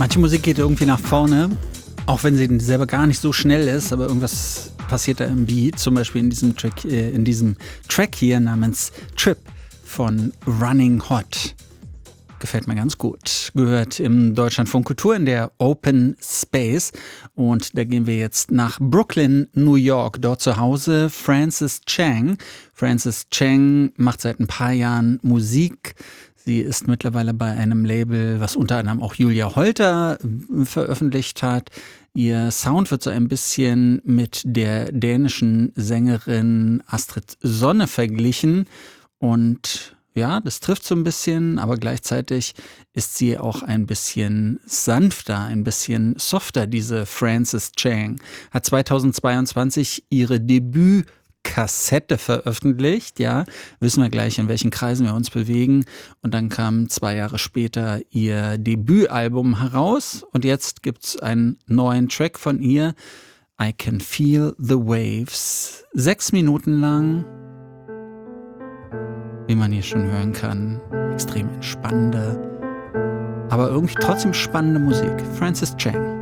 Manche Musik geht irgendwie nach vorne, auch wenn sie selber gar nicht so schnell ist, aber irgendwas passiert da im Beat. Zum Beispiel in diesem Track hier namens Trip von Running Hot. Gefällt mir ganz gut. Gehört im Deutschlandfunk Kultur in der Open Space. Und da gehen wir jetzt nach Brooklyn, New York. Dort zu Hause Frances Chang. Frances Chang macht seit ein paar Jahren Musik. Sie ist mittlerweile bei einem Label, was unter anderem auch Julia Holter veröffentlicht hat. Ihr Sound wird so ein bisschen mit der dänischen Sängerin Astrid Sonne verglichen. Und ja, das trifft so ein bisschen, aber gleichzeitig ist sie auch ein bisschen sanfter, ein bisschen softer, diese Frances Chang. Hat 2022 ihre Debütkassette veröffentlicht, ja, wissen wir gleich, in welchen Kreisen wir uns bewegen. Und dann kam 2 Jahre später ihr Debütalbum heraus und jetzt gibt's einen neuen Track von ihr, I Can Feel the Waves. 6 Minuten lang, wie man hier schon hören kann, extrem entspannende, aber irgendwie trotzdem spannende Musik. Frances Chang.